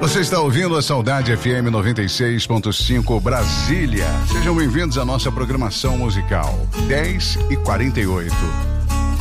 Você está ouvindo a Saudade FM 96.5 Brasília. Sejam bem-vindos à nossa programação musical. 10h48.